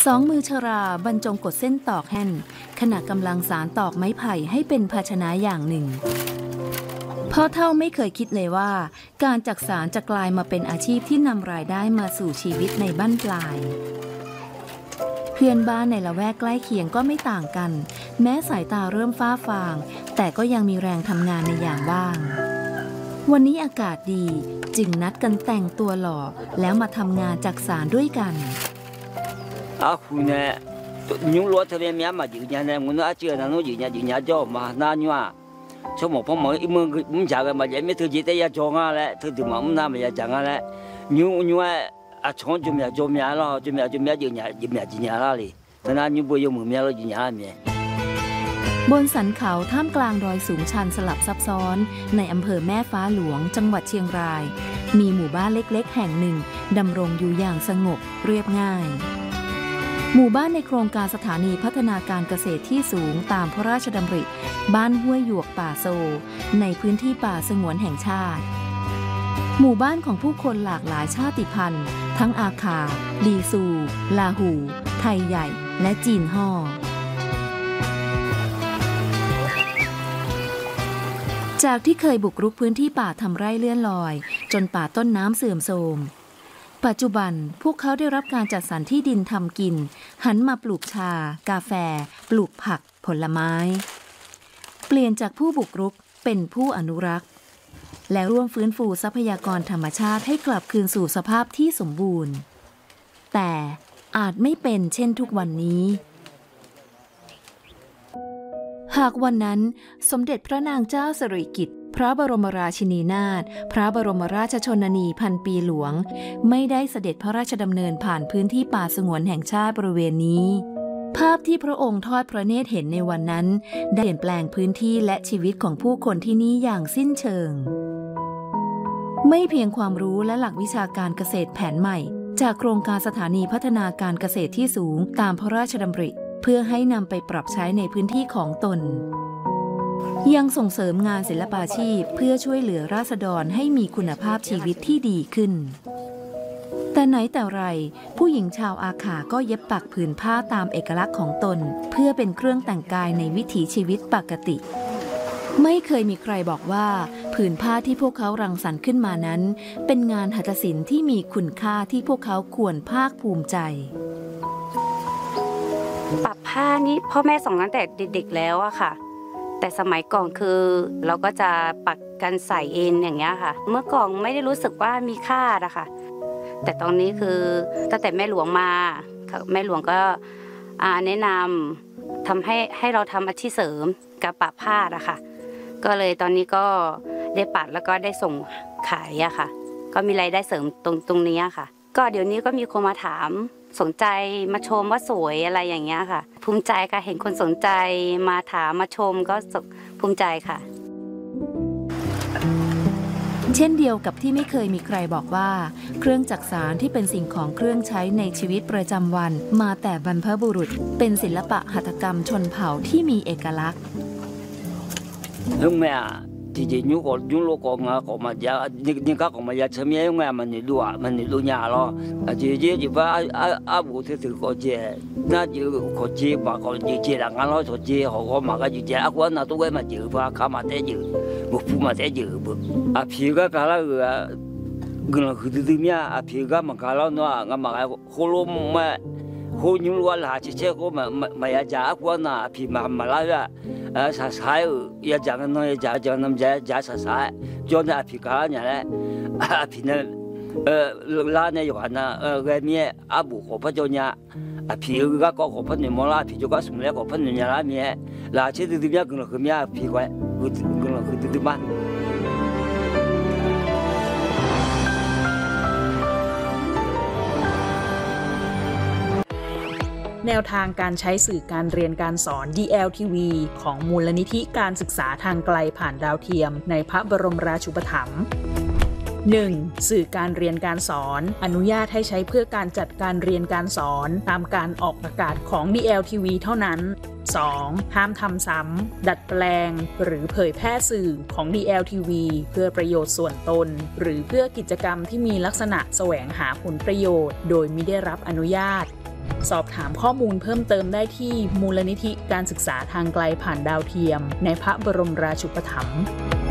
สองมือชราบรรจงกดเส้นตอกแห่นขณะกำลังสานตอกไม้ไผ่ให้เป็นภาชนะอย่างหนึ่งพ่อเฒ่าไม่เคยคิดเลยว่าการจักสานจะกลายมาเป็นอาชีพที่นำรายได้มาสู่ชีวิตในบั้นปลายเพื่อนบ้านในละแวกใกล้เคียงก็ไม่ต่างกันแม้สายตาเริ่มฟ้าฟางแต่ก็ยังมีแรงทำงานในอย่างบ้างวันนี้อากาศดีจึงนัดกันแต่งตัวหล่อแล้วมาทำงานจักสานด้วยกันคุณเนี่ยยุงล้วนทะเลเมียมาอยู่เนี่ยเนี่ยมันอาเจียนนั่นอยู่เนี่ยจ่อมาหน้าหนัวชั่วโมงพอมึงจากกันมาเนี่ยไม่ถือจิตแต่ยาจงอะไรถือถึงมามันน้ำไม่ยาจังอะไรยุงอาชงจุ่มยาจุ่มยาแล้วจุ่มยาอยู่เนี่ยจีเนี่ยละเลยแต่นั้นยุงไปยุงมือเมียแล้วจีเนี่ยเมียบนสันเขาท่ามกลางดอยสูงชันสลับซับซ้อนในอำเภอแม่ฟ้าหลวงจังหวัดเชียงรายมีหมู่บ้านเล็กๆแห่งหนึ่งดำรงอยู่อย่างสงบเรียบง่ายหมู่บ้านในโครงการสถานีพัฒนาการเกษตรที่สูงตามพระราชดำริบ้านห้วยหยวกป่าโซในพื้นที่ป่าสงวนแห่งชาติหมู่บ้านของผู้คนหลากหลายชาติพันธุ์ทั้งอาคาลีซูลาหูไทยใหญ่และจีนฮ่อจากที่เคยบุกรุกพื้นที่ป่าทำไร่เลื่อนลอยจนป่าต้นน้ำเสื่อมโทรมปัจจุบันพวกเขาได้รับการจัดสรรที่ดินทำกินหันมาปลูกชากาแฟปลูกผักผลไม้เปลี่ยนจากผู้บุกรุกเป็นผู้อนุรักษ์และร่วมฟื้นฟูทรัพยากรธรรมชาติให้กลับคืนสู่สภาพที่สมบูรณ์แต่อาจไม่เป็นเช่นทุกวันนี้หากวันนั้นสมเด็จพระนางเจ้าสิริกิติ์พระบรมราชินีนาถพระบรมราชชนนีพันปีหลวงไม่ได้เสด็จพระราชดำเนินผ่านพื้นที่ป่าสงวนแห่งชาติบริเวณนี้ภาพที่พระองค์ทอดพระเนตรเห็นในวันนั้นได้เปลี่ยนแปลงพื้นที่และชีวิตของผู้คนที่นี่อย่างสิ้นเชิงไม่เพียงความรู้และหลักวิชาการเกษตรแผนใหม่จากโครงการสถานีพัฒนาการเกษตรที่สูงตามพระราชดำริเพื่อให้นำไปปรับใช้ในพื้นที่ของตนยังส่งเสริมงานศิลปาชีพเพื่อช่วยเหลือราษฎรให้มีคุณภาพชีวิตที่ดีขึ้นแต่ไหนแต่ไรผู้หญิงชาวอาขาก็เย็บปักผืนผ้าตามเอกลักษณ์ของตนเพื่อเป็นเครื่องแต่งกายในวิถีชีวิตปกติไม่เคยมีใครบอกว่าผืนผ้าที่พวกเขารังสรรค์ขึ้นมานั้นเป็นงานหัตถศิลป์ที่มีคุณค่าที่พวกเขาควรภาคภูมิใจปักผ้านี้พ่อแม่สอนตั้งแต่เด็กๆแล้วอะค่ะแต่สมัยก่อนคือเราก็จะปักกันใส่เองอย่างเงี้ยค่ะเมื่อก่อนไม่ได้รู้สึกว่ามีค่าอะค่ะแต่ตอนนี้คือตั้งแต่แม่หลวงมาแม่หลวงก็แนะนำทำให้เราทำอาชีพเสริมกับปักผ้าอะค่ะก็เลยตอนนี้ก็ได้ปักแล้วก็ได้ส่งขายอะค่ะก็มีรายได้เสริมตรงนี้ค่ะก็เดี๋ยวนี้ก็มีคนมาถามสนใจมาชมว่าสวยอะไรอย่างเงี้ยค่ะภูมิใจค่ะเห็นคนสนใจมาถามมาชมก็ภูมิใจค่ะเช่นเดียวกับที่ไม่เคยมีใครบอกว่าเครื่องจักสานที่เป็นสิ่งของเครื่องใช้ในชีวิตประจำวันมาแต่บรรพบุรุษเป็นศิลปะหัตถกรรมชนเผ่าที่มีเอกลักษณ์ที่จะยุโรปก็มาก็มาจะนี่ก็มาจะเชื่อมยังไงมันนี่ดูยาล้อที่ว่าบุตรถือก็เจน่าจะก็เจบ่ก็เจละงั้นเราก็เจเขาก็มาก็เจคนน่ะตัวมาเจว่าเขามาแต่เจบุผู้มาแต่เจบุพี่ก็กะละก็คือดื้อเมียพี่ก็มากะละเนาะก็มาโคลมมาโคยุโรละเจก็มาอยากจะคนน่ะพี่มาละsa sai ya jangan no ya jangan nam ja sa sai jo na phi ka nya le phi na la ne yo na ga mi abu ko pa jo nya phi ga ko pa ni mo la phi jo ga sum le ko pa ni nya la mi la che du ya gun lo mi phi kwa gun lo du ma แนวทางการใช้สื่อการเรียนการสอน DLTV ของมูลนิธิการศึกษาทางไกลผ่านดาวเทียมในพระบรมราชูปถัมภ์ 1. สื่อการเรียนการสอนอนุญาตให้ใช้เพื่อการจัดการเรียนการสอนตามการออกอากาศของ DLTV เท่านั้น 2. ห้ามทำซ้ำดัดแปลงหรือเผยแพร่สื่อของ DLTV เพื่อประโยชน์ส่วนตนหรือเพื่อกิจกรรมที่มีลักษณะแสวงหาผลประโยชน์โดยมิได้รับอนุญาตสอบถามข้อมูลเพิ่มเติมได้ที่มูลนิธิการศึกษาทางไกลผ่านดาวเทียมในพระบรมราชูปถัมภ์